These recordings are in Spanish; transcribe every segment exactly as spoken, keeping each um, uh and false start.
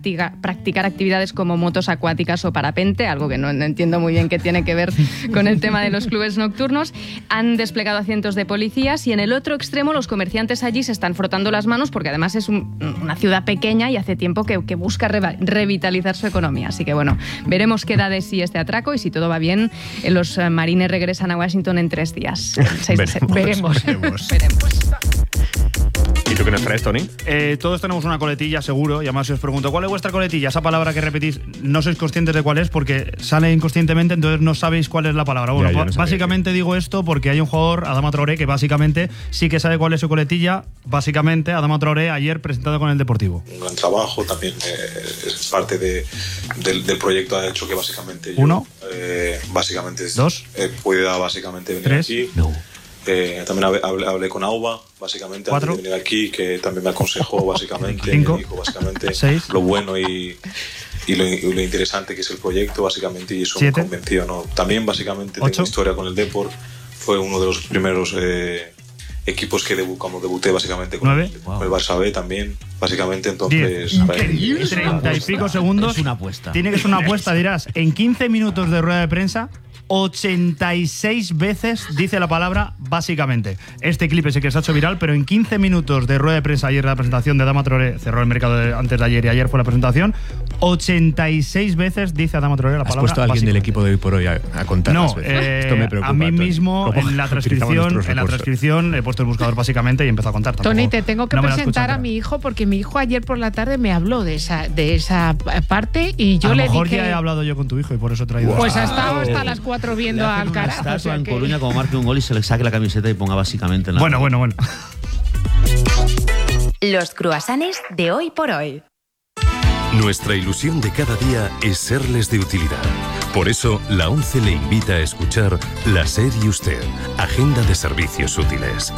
practica, practicar actividades como motos acuáticas o parapente, algo que no entiendo muy bien qué tiene que ver con el tema de los clubes nocturnos. Han desplegado a cientos de policías y en el otro extremo los comerciantes allí se están frotando las manos porque además es un, una ciudad pequeña y hace tiempo que, que busca re, revitalizar su economía. Así que bueno, veremos qué da de sí este atraco y si todo va bien, los marines regresan a Washington en tres días. Seis, veremos, veremos. veremos. veremos. ¿Y tú qué nos traes, Tony? Eh, todos tenemos una coletilla, seguro, y además si os pregunto, ¿cuál es vuestra coletilla? Esa palabra que repetís, no sois conscientes de cuál es porque sale inconscientemente, entonces no sabéis cuál es la palabra. Bueno, ya, no básicamente digo esto porque hay un jugador, Adama Traoré, que básicamente sí que sabe cuál es su coletilla. Básicamente, Adama Traoré ayer presentado con el Deportivo. Un gran trabajo, también eh, es parte de, del, del proyecto, ha hecho que básicamente yo, Uno. Eh, básicamente Dos. Eh, pueda básicamente venir Tres. aquí. No. Eh, también hablé, hablé con Auba, básicamente, Cuatro. antes de venir aquí, que también me aconsejó, básicamente, Cinco. me dijo, básicamente, Seis. lo bueno y, y, lo, y lo interesante que es el proyecto, básicamente, y eso Siete. me convenció, ¿no? También, básicamente, Ocho. tengo historia con el Depor, fue uno de los primeros eh, equipos que debu cuando debuté, básicamente, con, Nueve. el, con el Barça B también, básicamente, Diez. entonces... Increíble. Treinta y pico segundos. Es una apuesta. Tiene que ser una apuesta, dirás. En quince minutos de rueda de prensa, ochenta y seis veces dice la palabra básicamente. Este clip es el que se ha hecho viral, pero en quince minutos de rueda de prensa, ayer la presentación de Adama Traoré, cerró el mercado de, antes de ayer y ayer fue la presentación, ochenta y seis veces dice Adama Traoré la ¿Has palabra puesto a alguien del básicamente. equipo de hoy por hoy a, a contar No, las veces? eh, Esto me preocupa, a mí Tony. mismo ¿Cómo en la utilizamos transcripción, nuestros en la recursos? transcripción he puesto el buscador básicamente y he empezado a contar. Tony, Tampoco- te tengo que no me la he presentar escuchado a mi hijo porque mi hijo ayer por la tarde me habló de esa, de esa parte y yo a lo le mejor dije... ya he hablado yo con tu hijo y por eso he traído. Pues a- ha estado hasta las cuatro viendo Le a hacen una Alcaraz. estatua o sea en que- Coruña, como marque un gol y se le saque la camiseta y ponga básicamente en la... Bueno, bueno, bueno. Los cruasanes de hoy por hoy. Nuestra ilusión de cada día es serles de utilidad. Por eso, la ONCE le invita a escuchar La SER y Usted, Agenda de Servicios Útiles.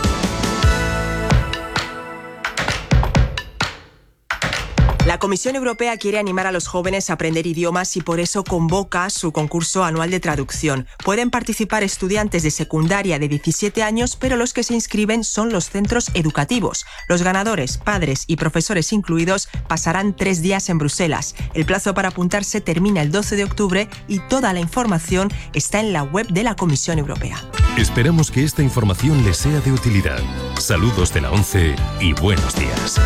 La Comisión Europea quiere animar a los jóvenes a aprender idiomas y por eso convoca su concurso anual de traducción. Pueden participar estudiantes de secundaria de diecisiete años, pero los que se inscriben son los centros educativos. Los ganadores, padres y profesores incluidos, pasarán tres días en Bruselas. El plazo para apuntarse termina el doce de octubre y toda la información está en la web de la Comisión Europea. Esperamos que esta información les sea de utilidad. Saludos de la ONCE y buenos días.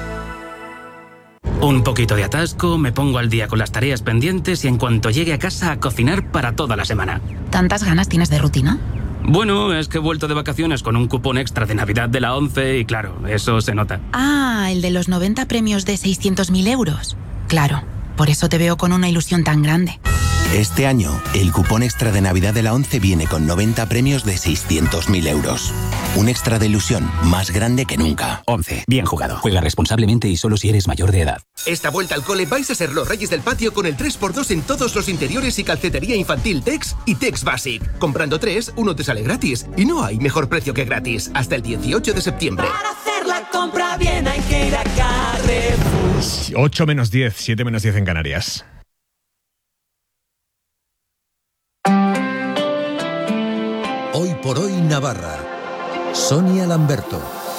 Un poquito de atasco, me pongo al día con las tareas pendientes y en cuanto llegue a casa a cocinar para toda la semana. ¿Tantas ganas tienes de rutina? Bueno, es que he vuelto de vacaciones con un cupón extra de Navidad de la ONCE y claro, eso se nota. Ah, el de los noventa premios de seiscientos mil euros. Claro, por eso te veo con una ilusión tan grande. Este año, el cupón extra de Navidad de la ONCE viene con noventa premios de seiscientos mil euros. Un extra de ilusión más grande que nunca. ONCE. Bien jugado. Juega responsablemente y solo si eres mayor de edad. Esta vuelta al cole vais a ser los reyes del patio con el tres por dos en todos los interiores y calcetería infantil Tex y Tex Basic. Comprando tres, uno te sale gratis. Y no hay mejor precio que gratis. Hasta el dieciocho de septiembre. Para hacer la compra bien hay que ir a Carrefour. ocho menos diez, siete menos diez en Canarias. Hoy por hoy Navarra. Sonia Lamberto.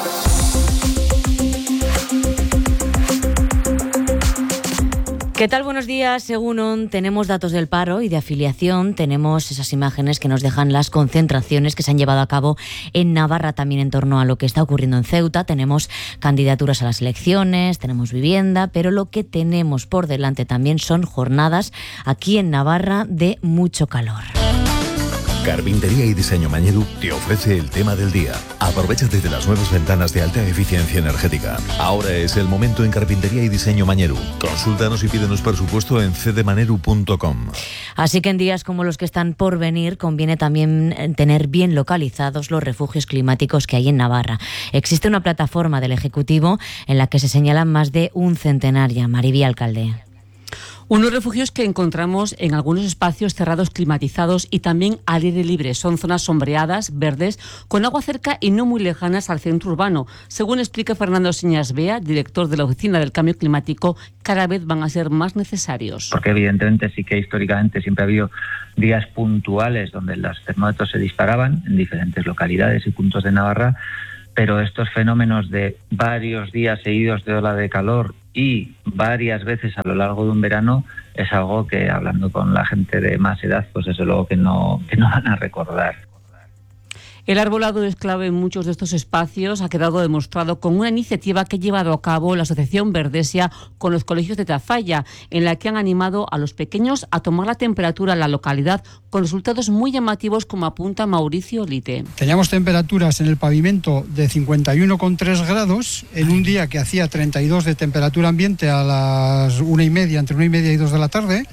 ¿Qué tal? Buenos días. Según O N, tenemos datos del paro y de afiliación. Tenemos esas imágenes que nos dejan las concentraciones que se han llevado a cabo en Navarra, también en torno a lo que está ocurriendo en Ceuta. Tenemos candidaturas a las elecciones, tenemos vivienda, pero lo que tenemos por delante también son jornadas aquí en Navarra de mucho calor. Carpintería y Diseño Mañeru te ofrece el tema del día. Aprovechate de las nuevas ventanas de alta eficiencia energética. Ahora es el momento en Carpintería y Diseño Mañeru. Consúltanos y pídenos presupuesto en c d maneru punto com. Así que en días como los que están por venir conviene también tener bien localizados los refugios climáticos que hay en Navarra. Existe una plataforma del Ejecutivo en la que se señalan más de un centenar ya. Maribí, alcalde. Unos refugios que encontramos en algunos espacios cerrados climatizados y también al aire libre. Son zonas sombreadas, verdes, con agua cerca y no muy lejanas al centro urbano. Según explica Fernando Señas Bea, director de la Oficina del Cambio Climático, cada vez van a ser más necesarios. Porque evidentemente sí que históricamente siempre ha habido días puntuales donde los termómetros se disparaban en diferentes localidades y puntos de Navarra, pero estos fenómenos de varios días seguidos de ola de calor y varias veces a lo largo de un verano es algo que, hablando con la gente de más edad, pues desde luego que no, que no van a recordar. El arbolado es clave en muchos de estos espacios, ha quedado demostrado con una iniciativa que ha llevado a cabo la Asociación Verdesia con los colegios de Tafalla, en la que han animado a los pequeños a tomar la temperatura en la localidad, con resultados muy llamativos, como apunta Mauricio Lite. Teníamos temperaturas en el pavimento de cincuenta y uno coma tres grados, en un día que hacía treinta y dos de temperatura ambiente a las una y media, entre una y media y dos de la tarde,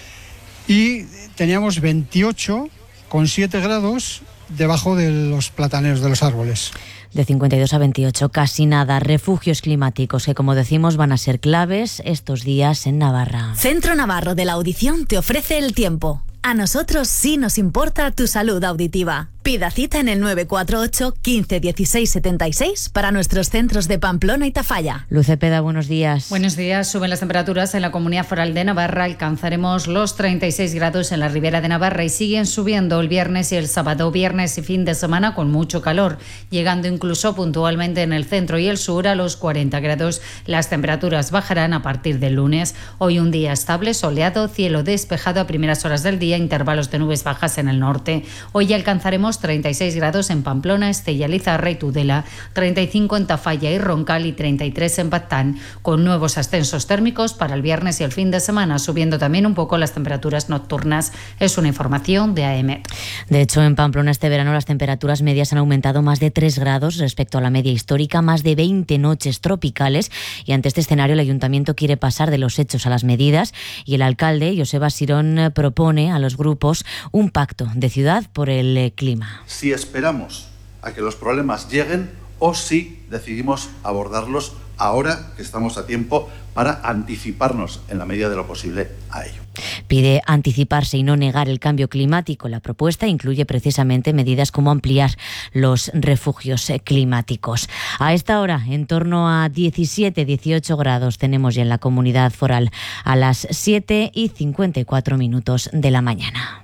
y teníamos veintiocho coma siete grados debajo de los plataneros de los árboles. De cincuenta y dos a veintiocho, casi nada. Refugios climáticos que, como decimos, van a ser claves estos días en Navarra. Centro Navarro de la Audición te ofrece el tiempo. A nosotros sí nos importa tu salud auditiva. Pida cita en el nueve cuatro ocho, quince, dieciséis, setenta y seis para nuestros centros de Pamplona y Tafalla. Luce Peda, buenos días. Buenos días. Suben las temperaturas en la Comunidad Foral de Navarra. Alcanzaremos los treinta y seis grados en la Ribera de Navarra y siguen subiendo el viernes y el sábado. Viernes y fin de semana con mucho calor, llegando incluso puntualmente en el centro y el sur a los cuarenta grados. Las temperaturas bajarán a partir del lunes. Hoy un día estable, soleado, cielo despejado a primeras horas del día, intervalos de nubes bajas en el norte. Hoy alcanzaremos treinta y seis grados en Pamplona, Estella, Lizarra y Tudela, treinta y cinco en Tafalla y Roncal y treinta y tres en Baztán, con nuevos ascensos térmicos para el viernes y el fin de semana, subiendo también un poco las temperaturas nocturnas. Es una información de A M. De hecho, en Pamplona este verano las temperaturas medias han aumentado más de tres grados respecto a la media histórica, más de veinte noches tropicales, y ante este escenario el Ayuntamiento quiere pasar de los hechos a las medidas, y el alcalde, Joseba Sirón, propone a los grupos un pacto de ciudad por el clima. Si esperamos a que los problemas lleguen o si decidimos abordarlos ahora que estamos a tiempo para anticiparnos en la medida de lo posible a ello. Pide anticiparse y no negar el cambio climático. La propuesta incluye precisamente medidas como ampliar los refugios climáticos. A esta hora, en torno a diecisiete, dieciocho grados tenemos ya en la comunidad foral, a las siete y cincuenta y cuatro minutos de la mañana.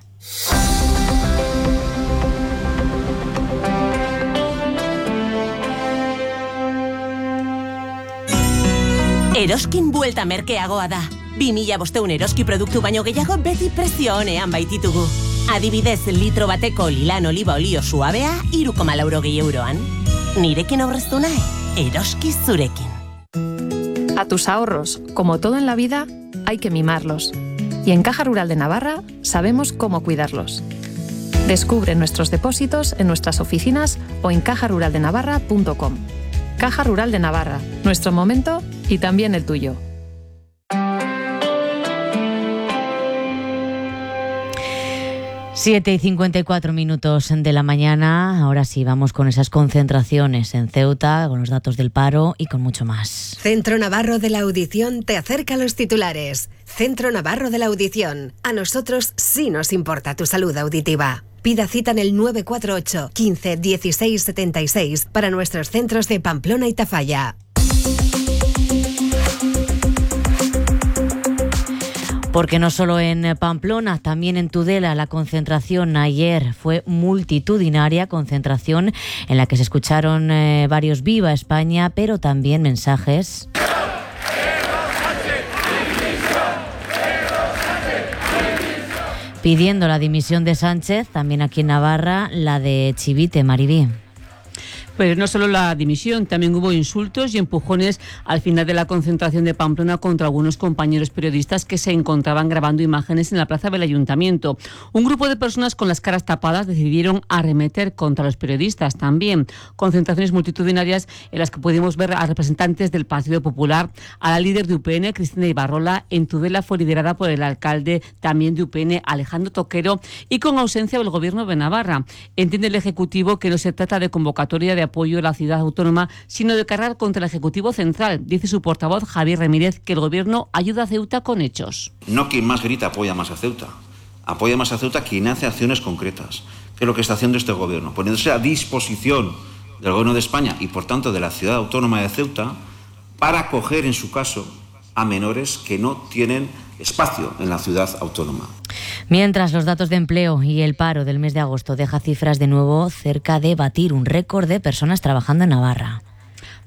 Eroskin buelta merkeagoa da. bi mila bostehun eroski produktu baino gehiago beti prezio onean baititugu. Adibidez, litro bateko lilan oliba olio suabea hiru koma laurogei euroan. Nirekin aurreztu nahi, eroski zurekin. A tus ahorros, como todo en la vida, hay que mimarlos. Y en Caja Rural de Navarra sabemos cómo cuidarlos. Descubre nuestros depósitos en nuestras oficinas o en caja rural de navarra punto com. Caja Rural de Navarra, nuestro momento y también el tuyo. siete y cincuenta y cuatro minutos de la mañana. Ahora sí, vamos con esas concentraciones en Ceuta, con los datos del paro y con mucho más. Centro Navarro de la Audición te acerca a los titulares. Centro Navarro de la Audición. A nosotros sí nos importa tu salud auditiva. Pida cita en el nueve cuatro ocho, quince, dieciséis, setenta y seis para nuestros centros de Pamplona y Tafalla. Porque no solo en Pamplona, también en Tudela la concentración ayer fue multitudinaria, concentración en la que se escucharon eh, varios Viva España, pero también mensajes pidiendo la dimisión de Sánchez, también aquí en Navarra la de Chivite, Maribí. Pero no solo la dimisión, también hubo insultos y empujones al final de la concentración de Pamplona contra algunos compañeros periodistas que se encontraban grabando imágenes en la plaza del Ayuntamiento. Un grupo de personas con las caras tapadas decidieron arremeter contra los periodistas. También concentraciones multitudinarias en las que pudimos ver a representantes del Partido Popular, a la líder de U P N, Cristina Ibarrola. En Tudela fue liderada por el alcalde también de U P N, Alejandro Toquero, y con ausencia del Gobierno de Navarra. Entiende el Ejecutivo que no se trata de convocatoria de apoyo a la ciudad autónoma, sino de cargar contra el Ejecutivo Central. Dice su portavoz, Javier Ramírez, que el Gobierno ayuda a Ceuta con hechos. No quien más grita apoya más a Ceuta. Apoya más a Ceuta quien hace acciones concretas, que es lo que está haciendo este Gobierno, poniéndose a disposición del Gobierno de España y, por tanto, de la ciudad autónoma de Ceuta para acoger, en su caso, a menores que no tienen espacio en la ciudad autónoma. Mientras, los datos de empleo y el paro del mes de agosto deja cifras de nuevo cerca de batir un récord de personas trabajando en Navarra.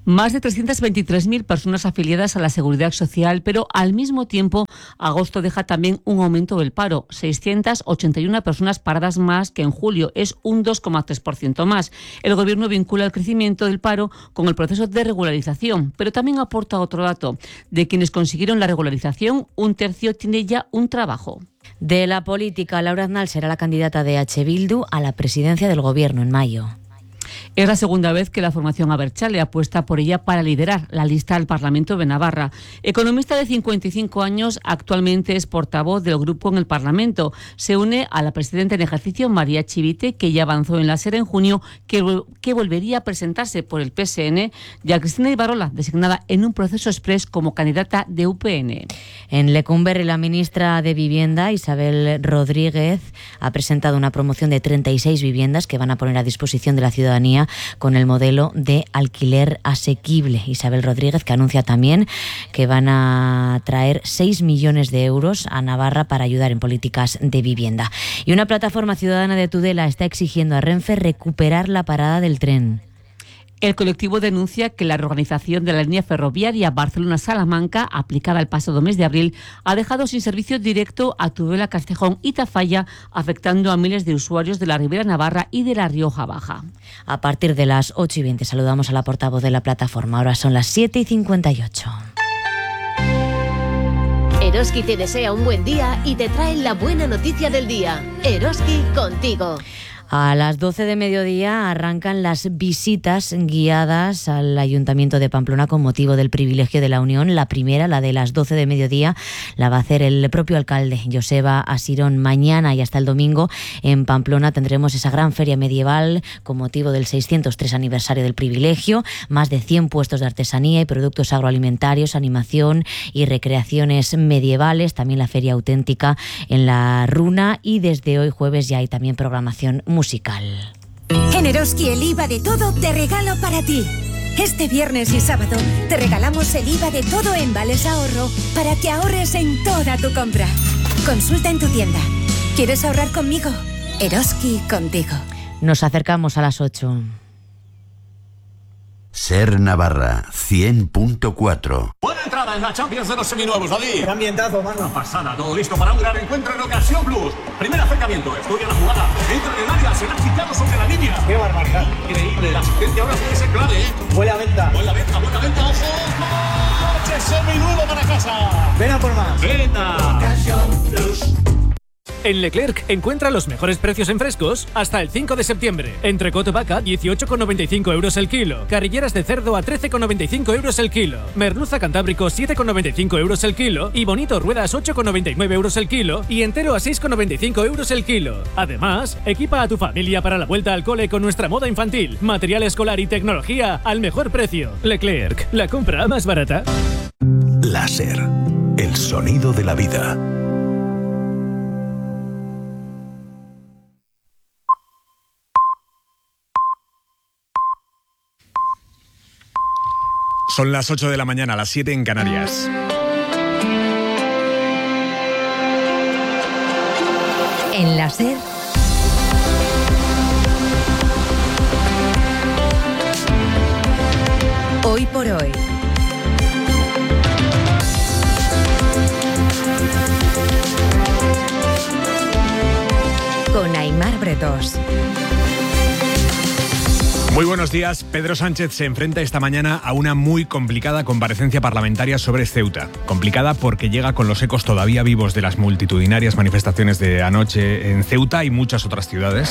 Más de trescientas veintitrés mil personas afiliadas a la Seguridad Social, pero al mismo tiempo agosto deja también un aumento del paro, seiscientas ochenta y una personas paradas más que en julio, es un dos coma tres por ciento más. El Gobierno vincula el crecimiento del paro con el proceso de regularización, pero también aporta otro dato. De quienes consiguieron la regularización, un tercio tiene ya un trabajo. De la política, Laura Aznal será la candidata de H. Bildu a la presidencia del Gobierno en mayo. Es la segunda vez que la formación Abertzale apuesta por ella para liderar la lista al Parlamento de Navarra. Economista de cincuenta y cinco años, actualmente es portavoz del grupo en el Parlamento. Se une a la presidenta en ejercicio, María Chivite, que ya avanzó en la SER en junio, que, que volvería a presentarse por el P S N, y a Cristina Ibarrola, designada en un proceso exprés como candidata de U P N. En Lecumberri, la ministra de Vivienda, Isabel Rodríguez, ha presentado una promoción de treinta y seis viviendas que van a poner a disposición de la ciudadanía con el modelo de alquiler asequible. Isabel Rodríguez, que anuncia también que van a traer seis millones de euros a Navarra para ayudar en políticas de vivienda. Y una plataforma ciudadana de Tudela está exigiendo a Renfe recuperar la parada del tren. El colectivo denuncia que la reorganización de la línea ferroviaria Barcelona-Salamanca, aplicada el pasado mes de abril, ha dejado sin servicio directo a Tudela, Castejón y Tafalla, afectando a miles de usuarios de la Ribera Navarra y de la Rioja Baja. A partir de las ocho y veinte saludamos a la portavoz de la plataforma. Ahora son las siete y cincuenta y ocho. Eroski te desea un buen día y te trae la buena noticia del día. Eroski contigo. A las doce de mediodía arrancan las visitas guiadas al Ayuntamiento de Pamplona con motivo del privilegio de la Unión. La primera, la de las doce de mediodía, la va a hacer el propio alcalde, Joseba Asirón. Mañana y hasta el domingo en Pamplona tendremos esa gran feria medieval con motivo del seiscientos tres aniversario del privilegio. Más de cien puestos de artesanía y productos agroalimentarios, animación y recreaciones medievales. También la feria auténtica en la Runa, y desde hoy jueves ya hay también programación musical. En Eroski el I V A de todo te regalo para ti. Este viernes y sábado te regalamos el I V A de todo en Vales Ahorro para que ahorres en toda tu compra. Consulta en tu tienda. ¿Quieres ahorrar conmigo? Eroski contigo. Nos acercamos a las ocho. Ser Navarra, cien punto cuatro. Buena entrada en la Champions de los seminuevos, David. Qué ambientazo, mano. Una pasada, todo listo para un gran encuentro en Ocasión Plus. Primer acercamiento, estudia la jugada. Entra en el área, se la quitado sobre la línea. Qué barbaridad. Increíble, la asistencia ahora puede ser clave, ¿eh? Buena venta. Buena venta, buena venta, ojo. ¡Coche seminuevo para casa! Ven a por más. Venta. Ocasión Plus. En Leclerc encuentra los mejores precios en frescos hasta el cinco de septiembre. Entrecot vaca, dieciocho con noventa y cinco euros el kilo. Carrilleras de cerdo a trece con noventa y cinco euros el kilo. Merluza cantábrico, siete con noventa y cinco euros el kilo. Y bonito ruedas, ocho con noventa y nueve euros el kilo. Y entero a seis con noventa y cinco euros el kilo. Además, equipa a tu familia para la vuelta al cole con nuestra moda infantil, material escolar y tecnología al mejor precio. Leclerc, la compra más barata. Láser, el sonido de la vida. Son las ocho de la mañana, las siete en Canarias. En la SER, Hoy por hoy. Con Aimar Bretos. Muy buenos días. Pedro Sánchez se enfrenta esta mañana a una muy complicada comparecencia parlamentaria sobre Ceuta. Complicada porque llega con los ecos todavía vivos de las multitudinarias manifestaciones de anoche en Ceuta y muchas otras ciudades.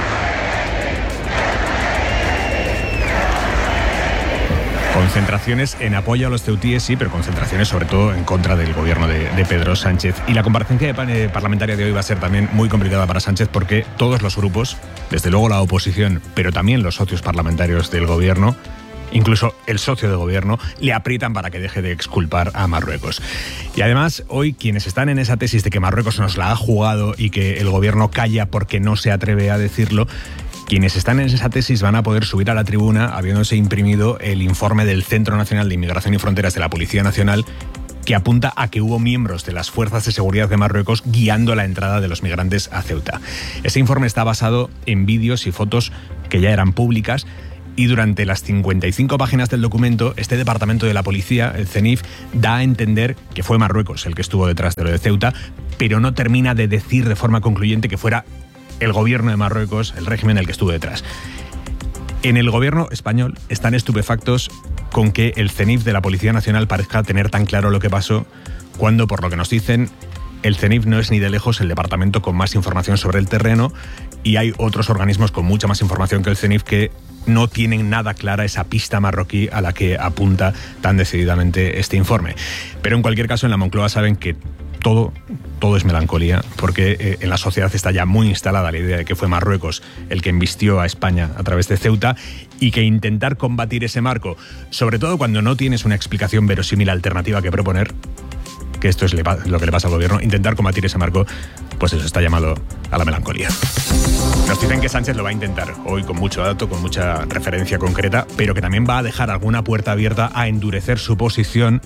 Concentraciones en apoyo a los ceutíes, sí, pero concentraciones sobre todo en contra del gobierno de, de Pedro Sánchez. Y la comparecencia de, eh, parlamentaria de hoy va a ser también muy complicada para Sánchez porque todos los grupos, desde luego la oposición, pero también los socios parlamentarios del gobierno, incluso el socio de gobierno, le aprietan para que deje de exculpar a Marruecos. Y además, hoy quienes están en esa tesis de que Marruecos nos la ha jugado y que el gobierno calla porque no se atreve a decirlo, quienes están en esa tesis van a poder subir a la tribuna habiéndose imprimido el informe del Centro Nacional de Inmigración y Fronteras de la Policía Nacional, que apunta a que hubo miembros de las fuerzas de seguridad de Marruecos guiando la entrada de los migrantes a Ceuta. Ese informe está basado en vídeos y fotos que ya eran públicas y durante las cincuenta y cinco páginas del documento, este departamento de la policía, el CENIF, da a entender que fue Marruecos el que estuvo detrás de lo de Ceuta, pero no termina de decir de forma concluyente que fuera el gobierno de Marruecos, el régimen, el que estuvo detrás. En el gobierno español están estupefactos con que el CENIF de la Policía Nacional parezca tener tan claro lo que pasó, cuando, por lo que nos dicen, el CENIF no es ni de lejos el departamento con más información sobre el terreno, y hay otros organismos con mucha más información que el CENIF que no tienen nada clara esa pista marroquí a la que apunta tan decididamente este informe. Pero en cualquier caso, en la Moncloa saben que todo, todo es melancolía, porque eh, en la sociedad está ya muy instalada la idea de que fue Marruecos el que embistió a España a través de Ceuta, y que intentar combatir ese marco, sobre todo cuando no tienes una explicación verosímil alternativa que proponer, que esto es lo que le pasa al gobierno, intentar combatir ese marco, pues eso está llamado a la melancolía. Nos dicen que Sánchez lo va a intentar hoy con mucho dato, con mucha referencia concreta, pero que también va a dejar alguna puerta abierta a endurecer su posición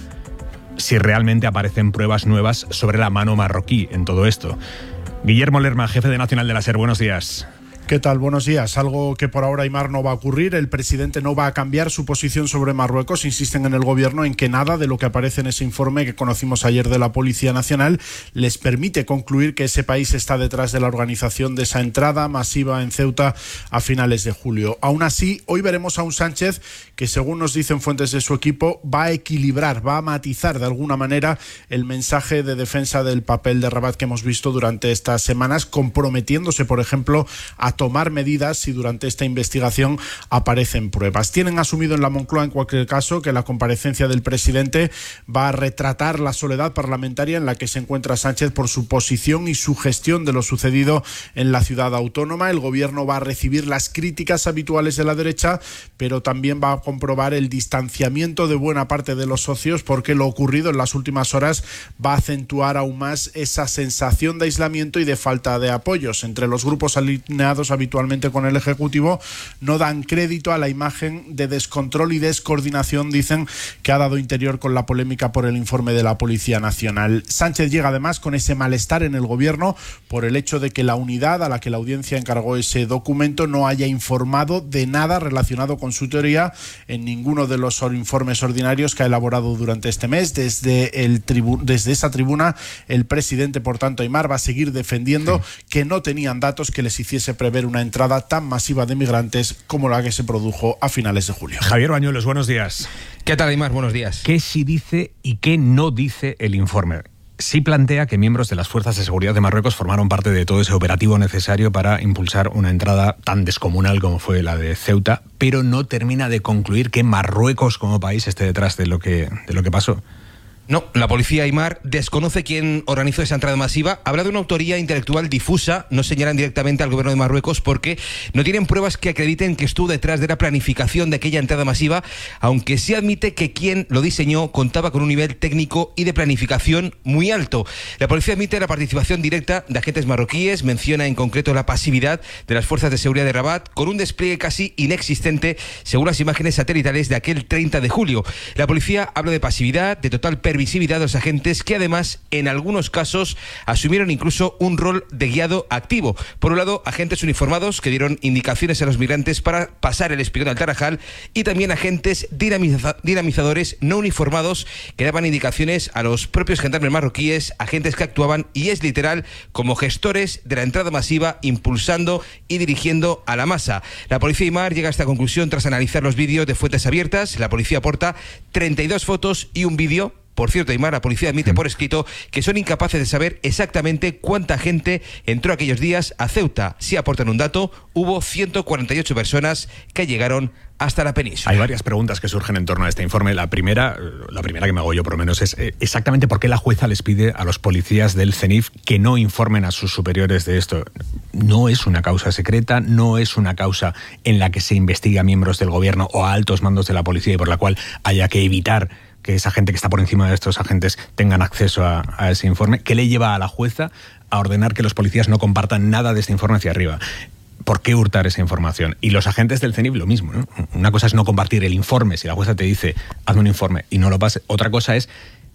si realmente aparecen pruebas nuevas sobre la mano marroquí en todo esto. Guillermo Lerma, jefe de Nacional de la SER, buenos días. ¿Qué tal? Buenos días. Algo que por ahora, Aimar, no va a ocurrir. El presidente no va a cambiar su posición sobre Marruecos. Insisten en el gobierno en que nada de lo que aparece en ese informe que conocimos ayer de la Policía Nacional les permite concluir que ese país está detrás de la organización de esa entrada masiva en Ceuta a finales de julio. Aún así, hoy veremos a un Sánchez que, según nos dicen fuentes de su equipo, va a equilibrar, va a matizar de alguna manera el mensaje de defensa del papel de Rabat que hemos visto durante estas semanas, comprometiéndose, por ejemplo, a tomar medidas si durante esta investigación aparecen pruebas. Tienen asumido en la Moncloa, en cualquier caso, que la comparecencia del presidente va a retratar la soledad parlamentaria en la que se encuentra Sánchez por su posición y su gestión de lo sucedido en la ciudad autónoma. El gobierno va a recibir las críticas habituales de la derecha, pero también va a comprobar el distanciamiento de buena parte de los socios, porque lo ocurrido en las últimas horas va a acentuar aún más esa sensación de aislamiento y de falta de apoyos entre los grupos alineados habitualmente con el Ejecutivo. No dan crédito a la imagen de descontrol y descoordinación, dicen, que ha dado Interior con la polémica por el informe de la Policía Nacional. Sánchez llega además con ese malestar en el gobierno por el hecho de que la unidad a la que la audiencia encargó ese documento no haya informado de nada relacionado con su teoría en ninguno de los informes ordinarios que ha elaborado durante este mes. Desde, el tribu- desde esa tribuna, el presidente, por tanto, Aimar, va a seguir defendiendo sí. que no tenían datos que les hiciese prever una entrada tan masiva de migrantes como la que se produjo a finales de julio. Javier Bañuelos, buenos días. ¿Qué tal, Aimar? Buenos días. ¿Qué sí dice y qué no dice el informe? Sí plantea que miembros de las fuerzas de seguridad de Marruecos formaron parte de todo ese operativo necesario para impulsar una entrada tan descomunal como fue la de Ceuta, pero no termina de concluir que Marruecos como país esté detrás de lo que, de lo que pasó. No, la policía, Aimar, desconoce quién organizó esa entrada masiva. Habla de una autoría intelectual difusa, no señalan directamente al gobierno de Marruecos porque no tienen pruebas que acrediten que estuvo detrás de la planificación de aquella entrada masiva, aunque sí admite que quien lo diseñó contaba con un nivel técnico y de planificación muy alto. La policía admite la participación directa de agentes marroquíes, menciona en concreto la pasividad de las fuerzas de seguridad de Rabat, con un despliegue casi inexistente según las imágenes satelitales de aquel treinta de julio. La policía habla de pasividad, de total pervisividad visibilidad de los agentes, que además en algunos casos asumieron incluso un rol de guiado activo. Por un lado, agentes uniformados que dieron indicaciones a los migrantes para pasar el espigón al Tarajal, y también agentes dinamiza- dinamizadores no uniformados que daban indicaciones a los propios gendarmes marroquíes, agentes que actuaban, y es literal, como gestores de la entrada masiva, impulsando y dirigiendo a la masa. La policía Aimar llega a esta conclusión tras analizar los vídeos de fuentes abiertas. La policía aporta treinta y dos fotos y un vídeo. Por cierto, Aimar, la policía admite por escrito que son incapaces de saber exactamente cuánta gente entró aquellos días a Ceuta. Si aportan un dato, hubo ciento cuarenta y ocho personas que llegaron hasta la península. Hay varias preguntas que surgen en torno a este informe. La primera, la primera que me hago yo por lo menos, es eh, exactamente por qué la jueza les pide a los policías del CENIF que no informen a sus superiores de esto. No es una causa secreta, no es una causa en la que se investiga a miembros del gobierno o a altos mandos de la policía y por la cual haya que evitar que esa gente que está por encima de estos agentes tengan acceso a, a ese informe. ¿Qué le lleva a la jueza a ordenar que los policías no compartan nada de este informe hacia arriba? ¿Por qué hurtar esa información? Y los agentes del CENIF lo mismo, ¿no? Una cosa es no compartir el informe. Si la jueza te dice, hazme un informe y no lo pase. Otra cosa es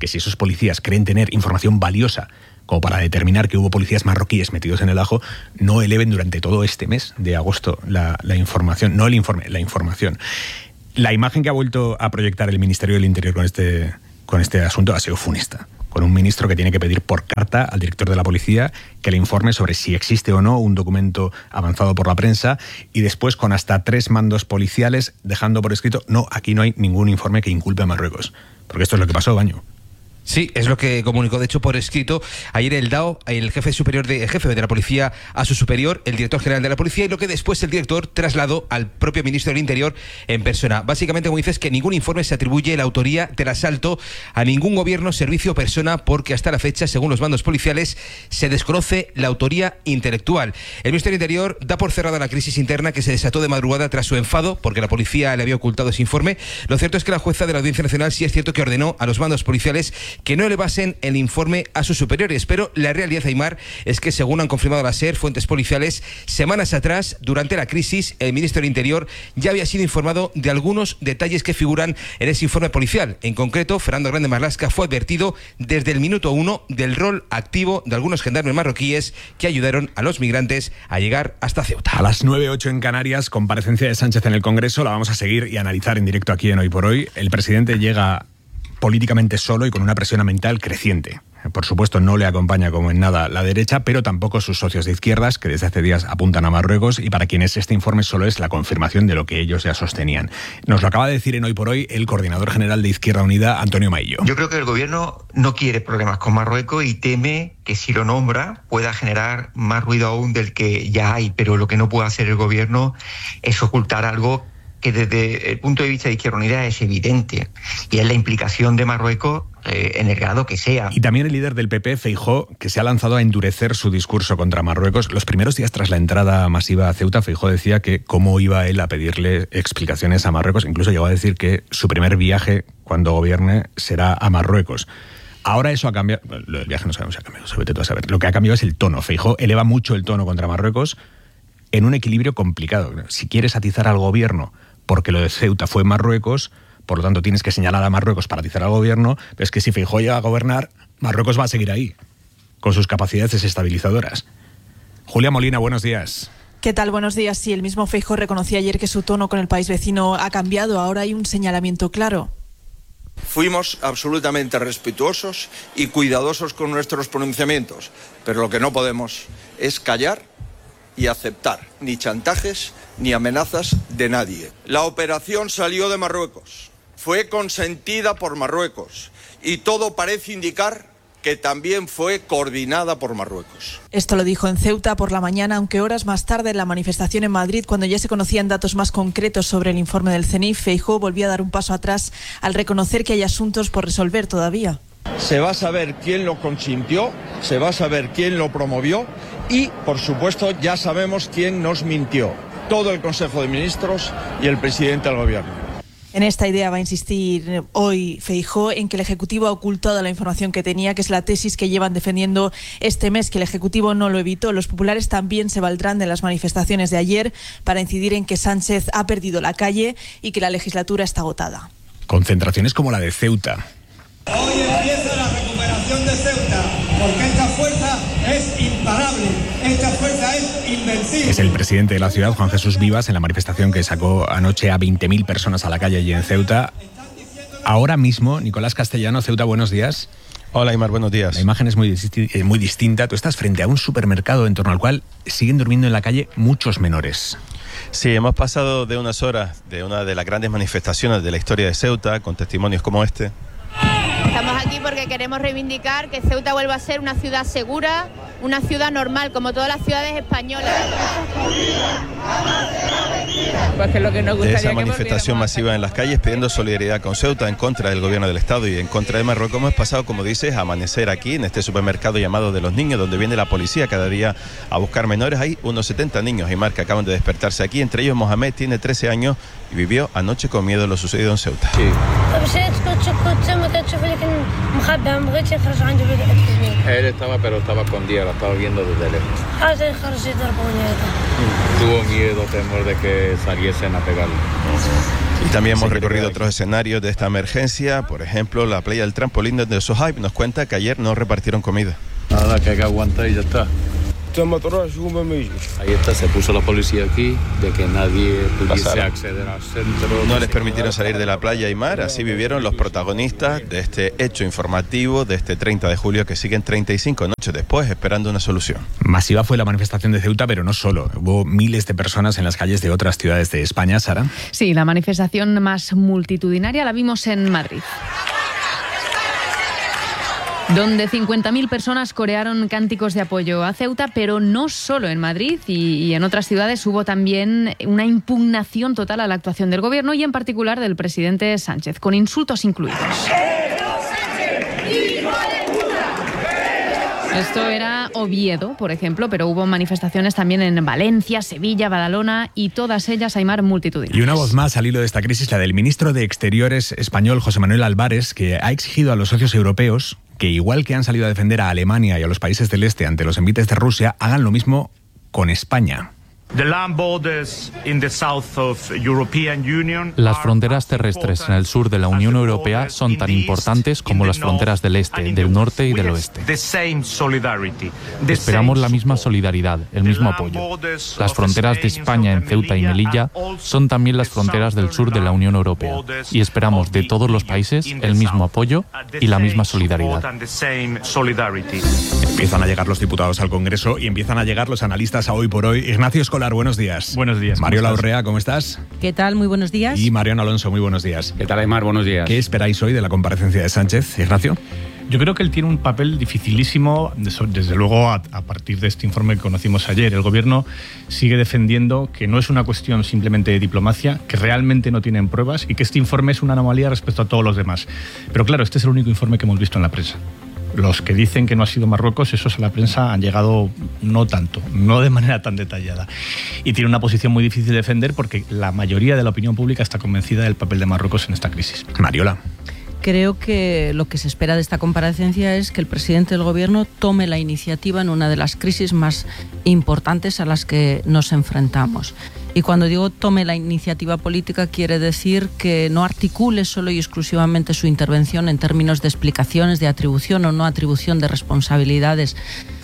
que si esos policías creen tener información valiosa como para determinar que hubo policías marroquíes metidos en el ajo, no eleven durante todo este mes de agosto la, la información, no el informe, la información. La imagen que ha vuelto a proyectar el Ministerio del Interior con este, con este asunto ha sido funesta, con un ministro que tiene que pedir por carta al director de la policía que le informe sobre si existe o no un documento avanzado por la prensa, y después con hasta tres mandos policiales dejando por escrito: no, aquí no hay ningún informe que inculpe a Marruecos. Porque esto es lo que pasó, Baño. Sí, es lo que comunicó, de hecho, por escrito ayer el D A O, el jefe superior de, el jefe de la policía, a su superior, el director general de la policía, y lo que después el director trasladó al propio ministro del Interior en persona. Básicamente, como dices, que ningún informe se atribuye la autoría del asalto a ningún gobierno, servicio o persona, porque hasta la fecha, según los mandos policiales, se desconoce la autoría intelectual. El ministro del Interior da por cerrada la crisis interna que se desató de madrugada tras su enfado, porque la policía le había ocultado ese informe. Lo cierto es que la jueza de la Audiencia Nacional sí es cierto que ordenó a los mandos policiales que no le basen el informe a sus superiores, pero la realidad, Aimar, es que, según han confirmado la SER, fuentes policiales, semanas atrás, durante la crisis, el ministro del Interior ya había sido informado de algunos detalles que figuran en ese informe policial. En concreto, Fernando Grande Marlaska fue advertido desde el minuto uno del rol activo de algunos gendarmes marroquíes que ayudaron a los migrantes a llegar hasta Ceuta. A las nueve ocho en Canarias, comparecencia de Sánchez en el Congreso, la vamos a seguir y analizar en directo aquí en Hoy por Hoy. El presidente llega políticamente solo y con una presión mental creciente. Por supuesto, no le acompaña como en nada la derecha, pero tampoco sus socios de izquierdas, que desde hace días apuntan a Marruecos, y para quienes este informe solo es la confirmación de lo que ellos ya sostenían. Nos lo acaba de decir en Hoy por Hoy el coordinador general de Izquierda Unida, Antonio Maillo. Yo creo que el gobierno no quiere problemas con Marruecos y teme que si lo nombra pueda generar más ruido aún del que ya hay, pero lo que no puede hacer el gobierno es ocultar algo que desde el punto de vista de Izquierda Unida es evidente, y es la implicación de Marruecos eh, en el grado que sea. Y también el líder del P P, Feijóo, que se ha lanzado a endurecer su discurso contra Marruecos. Los primeros días tras la entrada masiva a Ceuta, Feijóo decía que cómo iba él a pedirle explicaciones a Marruecos. Incluso llegó a decir que su primer viaje cuando gobierne será a Marruecos. Ahora eso ha cambiado. El viaje no sabemos si ha cambiado, sobre todo a saber. Lo que ha cambiado es el tono. Feijóo eleva mucho el tono contra Marruecos en un equilibrio complicado. Si quieres atizar al gobierno porque lo de Ceuta fue en Marruecos, por lo tanto tienes que señalar a Marruecos para atizar al gobierno, pero es que si Feijóo llega a gobernar, Marruecos va a seguir ahí, con sus capacidades desestabilizadoras. Julia Molina, buenos días. ¿Qué tal? Buenos días. Sí, el mismo Feijóo reconocía ayer que su tono con el país vecino ha cambiado. Ahora hay un señalamiento claro. Fuimos absolutamente respetuosos y cuidadosos con nuestros pronunciamientos, pero lo que no podemos es callar y aceptar ni chantajes ni amenazas de nadie. La operación salió de Marruecos, fue consentida por Marruecos y todo parece indicar que también fue coordinada por Marruecos. Esto lo dijo en Ceuta por la mañana, aunque horas más tarde en la manifestación en Madrid, cuando ya se conocían datos más concretos sobre el informe del C E N I F, Feijóo volvió a dar un paso atrás al reconocer que hay asuntos por resolver todavía. Se va a saber quién lo consintió, se va a saber quién lo promovió y, por supuesto, ya sabemos quién nos mintió. Todo el Consejo de Ministros y el presidente del Gobierno. En esta idea va a insistir hoy Feijóo, en que el Ejecutivo ha ocultado la información que tenía, que es la tesis que llevan defendiendo este mes, que el Ejecutivo no lo evitó. Los populares también se valdrán de las manifestaciones de ayer para incidir en que Sánchez ha perdido la calle y que la legislatura está agotada. Concentraciones como la de Ceuta. Hoy empieza la recuperación de Ceuta, porque esta fuerza es imparable, esta fuerza es invencible. Es el presidente de la ciudad, Juan Jesús Vivas, en la manifestación que sacó anoche a veinte mil personas a la calle allí en Ceuta. Ahora mismo, Nicolás Castellano, Ceuta, buenos días. Hola, Aimar, buenos días. La imagen es muy, disti- muy distinta. Tú estás frente a un supermercado en torno al cual siguen durmiendo en la calle muchos menores. Sí, hemos pasado de unas horas de una de las grandes manifestaciones de la historia de Ceuta, con testimonios como este. Estamos aquí porque queremos reivindicar que Ceuta vuelva a ser una ciudad segura, una ciudad normal, como todas las ciudades españolas. Pues que lo que nos gustaría de esa manifestación masiva en las calles pidiendo solidaridad con Ceuta en contra del gobierno del Estado y en contra de Marruecos, hemos pasado, como dices, a amanecer aquí en este supermercado llamado de los niños, donde viene la policía cada día a buscar menores. Hay unos setenta niños, Aimar, que acaban de despertarse aquí, entre ellos Mohamed, tiene trece años y vivió anoche con miedo lo sucedido en Ceuta. Sí. Él estaba, pero estaba escondida, la estaba viendo desde lejos. Tuvo miedo, temor de que saliesen a pegarle. Y también hemos recorrido otros escenarios de esta emergencia, por ejemplo, la playa del trampolín de Sohaib nos cuenta que ayer no repartieron comida. Nada, que hay que aguantar y ya está. Ahí está, se puso la policía aquí, de que nadie pudiese Pasaron. acceder al centro. No les permitieron salir de la playa y mar, así vivieron los protagonistas de este hecho informativo de este treinta de julio que siguen treinta y cinco noches después esperando una solución. Masiva fue la manifestación de Ceuta, pero no solo. Hubo miles de personas en las calles de otras ciudades de España, Sara. Sí, la manifestación más multitudinaria la vimos en Madrid, donde cincuenta mil personas corearon cánticos de apoyo a Ceuta, pero no solo en Madrid y, y en otras ciudades hubo también una impugnación total a la actuación del gobierno y en particular del presidente Sánchez, con insultos incluidos. Esto era Oviedo, por ejemplo, pero hubo manifestaciones también en Valencia, Sevilla, Badalona y todas ellas, Aimar, multitudinarias. Y una voz más al hilo de esta crisis, la del ministro de Exteriores español, José Manuel Álvarez, que ha exigido a los socios europeos que, igual que han salido a defender a Alemania y a los países del este ante los envites de Rusia, hagan lo mismo con España. Las fronteras terrestres en el sur de la Unión Europea son tan importantes como las fronteras del este, del norte y del oeste. Esperamos la misma solidaridad, el mismo apoyo. Las fronteras de España en Ceuta y Melilla son también las fronteras del sur de la Unión Europea y esperamos de todos los países el mismo apoyo y la misma solidaridad. Empiezan a llegar los diputados al Congreso y empiezan a llegar los analistas a Hoy por Hoy. Ignacio Escolar, buenos días. Buenos días. Mariola Urrea, ¿cómo estás? ¿Qué tal? Muy buenos días. Y Mariano Alonso, muy buenos días. ¿Qué tal, Aimar? Buenos días. ¿Qué esperáis hoy de la comparecencia de Sánchez, Ignacio? Yo creo que él tiene un papel dificilísimo, desde luego a, a partir de este informe que conocimos ayer. El gobierno sigue defendiendo que no es una cuestión simplemente de diplomacia, que realmente no tienen pruebas y que este informe es una anomalía respecto a todos los demás. Pero claro, este es el único informe que hemos visto en la prensa. Los que dicen que no ha sido Marruecos, esos a la prensa han llegado no tanto, no de manera tan detallada. Y tiene una posición muy difícil de defender porque la mayoría de la opinión pública está convencida del papel de Marruecos en esta crisis. Mariola. Creo que lo que se espera de esta comparecencia es que el presidente del gobierno tome la iniciativa en una de las crisis más importantes a las que nos enfrentamos. Y cuando digo tome la iniciativa política, quiere decir que no articule solo y exclusivamente su intervención en términos de explicaciones, de atribución o no atribución de responsabilidades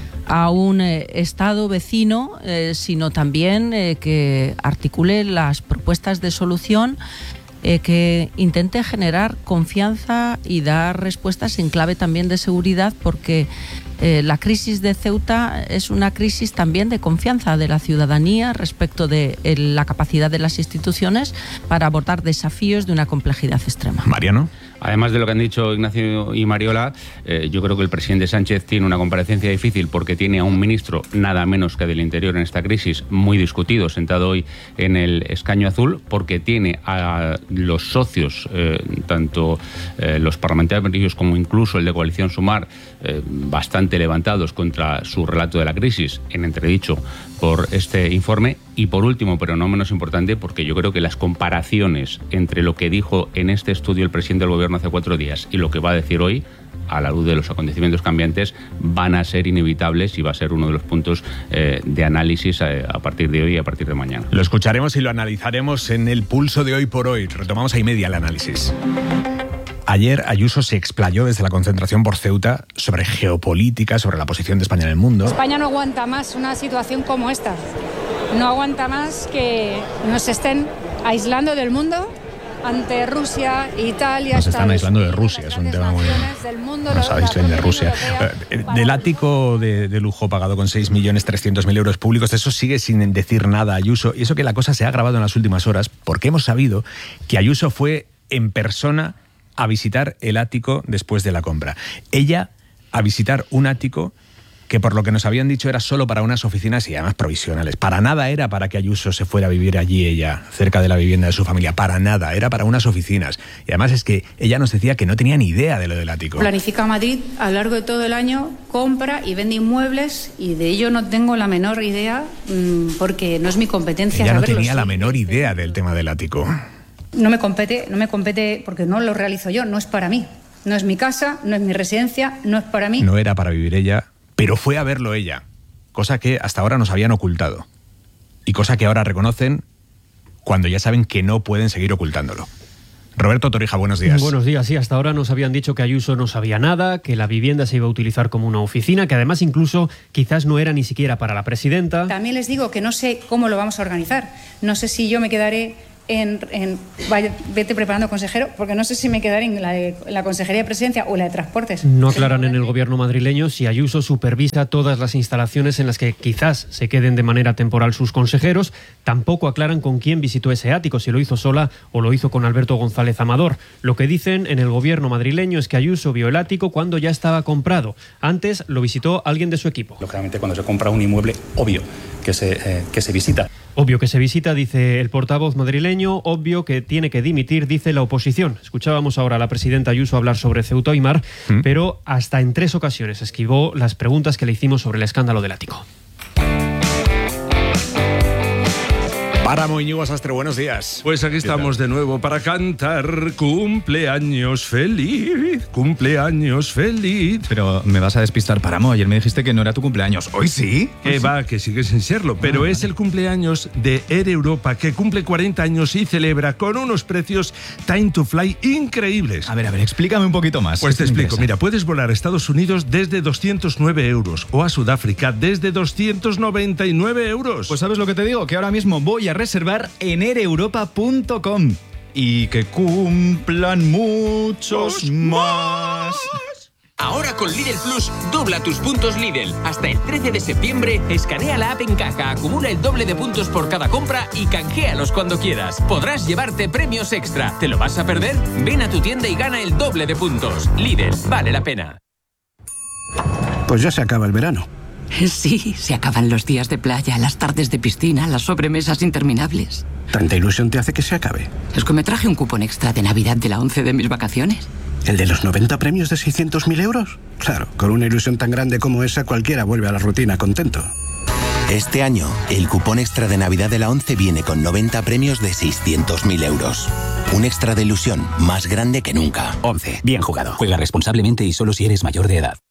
a un eh, Estado vecino, eh, sino también eh, que articule las propuestas de solución, eh, que intente generar confianza y dar respuestas en clave también de seguridad, porque Eh, la crisis de Ceuta es una crisis también de confianza de la ciudadanía respecto de eh, la capacidad de las instituciones para abordar desafíos de una complejidad extrema. Mariano. Además de lo que han dicho Ignacio y Mariola, eh, yo creo que el presidente Sánchez tiene una comparecencia difícil porque tiene a un ministro nada menos que del Interior en esta crisis muy discutido, sentado hoy en el escaño azul, porque tiene a los socios, eh, tanto eh, los parlamentarios como incluso el de Coalición Sumar, eh, bastante levantados contra su relato de la crisis, en entredicho por este informe. Y por último, pero no menos importante, porque yo creo que las comparaciones entre lo que dijo en este estudio el presidente del gobierno hace cuatro días y lo que va a decir hoy, a la luz de los acontecimientos cambiantes, van a ser inevitables y va a ser uno de los puntos eh, de análisis a, a partir de hoy y a partir de mañana. Lo escucharemos y lo analizaremos en el Pulso de Hoy por Hoy. Retomamos ahí media el análisis. Ayer Ayuso se explayó desde la concentración por Ceuta sobre geopolítica, sobre la posición de España en el mundo. España no aguanta más una situación como esta. No aguanta más que nos estén aislando del mundo ante Rusia, Italia... Nos están aislando de Rusia, es un tema muy... Nos aíslen de Rusia. Del ático de, de lujo pagado con seis millones trescientos mil euros públicos, de eso sigue sin decir nada Ayuso. Y eso que la cosa se ha agravado en las últimas horas, porque hemos sabido que Ayuso fue en persona a visitar el ático después de la compra. Ella a visitar un ático que, por lo que nos habían dicho, era solo para unas oficinas y además provisionales. Para nada era para que Ayuso se fuera a vivir allí ella, cerca de la vivienda de su familia. Para nada, era para unas oficinas. Y además es que ella nos decía que no tenía ni idea de lo del ático. Planifica Madrid a lo largo de todo el año, compra y vende inmuebles, y de ello no tengo la menor idea porque no es mi competencia. Ella no saberlo. tenía la menor idea del tema del ático. No me compete, no me compete porque no lo realizo yo, no es para mí. No es mi casa, no es mi residencia, no es para mí. No era para vivir ella, pero fue a verlo ella, cosa que hasta ahora nos habían ocultado y cosa que ahora reconocen cuando ya saben que no pueden seguir ocultándolo. Roberto Torija, buenos días. Buenos días, sí, hasta ahora nos habían dicho que Ayuso no sabía nada, que la vivienda se iba a utilizar como una oficina, que además incluso quizás no era ni siquiera para la presidenta. También les digo que no sé cómo lo vamos a organizar. No sé si yo me quedaré en... en vaya, vete preparando, consejero, porque no sé si me quedaré en la, de, en la Consejería de Presidencia o en la de Transportes. No aclaran en el gobierno madrileño si Ayuso supervisa todas las instalaciones en las que quizás se queden de manera temporal sus consejeros. Tampoco aclaran con quién visitó ese ático, si lo hizo sola o lo hizo con Alberto González Amador. Lo que dicen en el gobierno madrileño es que Ayuso vio el ático cuando ya estaba comprado. Antes lo visitó alguien de su equipo. Lógicamente, cuando se compra un inmueble, obvio que se, eh, que se visita. Obvio que se visita, dice el portavoz madrileño, obvio que tiene que dimitir, dice la oposición. Escuchábamos ahora a la presidenta Ayuso hablar sobre Ceuta y Mar, ¿Mm? pero hasta en tres ocasiones esquivó las preguntas que le hicimos sobre el escándalo del ático. Páramo, Íñigo Sastre, buenos días. Pues aquí estamos de nuevo para cantar cumpleaños feliz, cumpleaños feliz. Pero me vas a despistar, Páramo. Ayer me dijiste que no era tu cumpleaños. ¿Hoy sí? Que va, que sigue sin serlo. Pero ah, es vale. el cumpleaños de Air Europa, que cumple cuarenta años y celebra con unos precios Time to Fly increíbles. A ver, a ver, explícame un poquito más. Pues te explico. Mira, puedes volar a Estados Unidos desde doscientos nueve euros o a Sudáfrica desde doscientos noventa y nueve euros. Pues ¿sabes lo que te digo? Que ahora mismo voy a reservar en air europa punto com y que cumplan muchos más. Ahora con Lidl Plus, dobla tus puntos Lidl. Hasta el trece de septiembre, escanea la app en caja, acumula el doble de puntos por cada compra y canjealos cuando quieras. Podrás llevarte premios extra. ¿Te lo vas a perder? Ven a tu tienda y gana el doble de puntos. Lidl, vale la pena. Pues ya se acaba el verano. Sí, se acaban los días de playa, las tardes de piscina, las sobremesas interminables. ¿Tanta ilusión te hace que se acabe? Es que me traje un cupón extra de Navidad de la once de mis vacaciones. ¿El de los noventa premios de seiscientos mil euros? Claro, con una ilusión tan grande como esa, cualquiera vuelve a la rutina contento. Este año, el cupón extra de Navidad de la once viene con noventa premios de seiscientos mil euros. Un extra de ilusión más grande que nunca. once. Bien jugado. Juega responsablemente y solo si eres mayor de edad.